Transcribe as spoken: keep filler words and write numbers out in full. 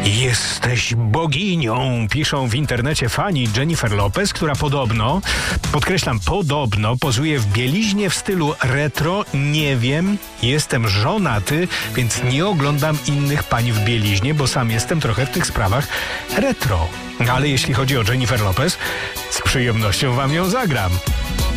Jesteś boginią, piszą w internecie fani Jennifer Lopez, która podobno, podkreślam, podobno pozuje w bieliźnie w stylu retro. Nie wiem, jestem żonaty, więc nie oglądam innych pań w bieliźnie, bo sam jestem trochę w tych sprawach retro. Ale jeśli chodzi o Jennifer Lopez, z przyjemnością wam ją zagram.